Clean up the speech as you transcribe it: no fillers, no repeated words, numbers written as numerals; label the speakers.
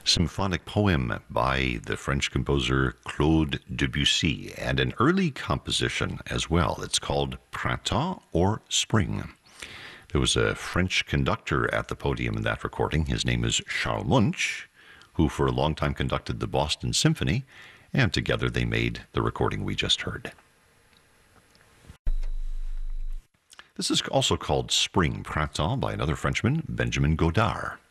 Speaker 1: Symphonic poem by the French composer Claude Debussy, and an early composition as well. It's called Printemps or Spring. There was a French conductor at the podium in that recording. His name is Charles Munch, who for a long time conducted the Boston Symphony, and together they made the recording we just heard. This is also called Spring, Printemps, by another Frenchman, Benjamin Godard.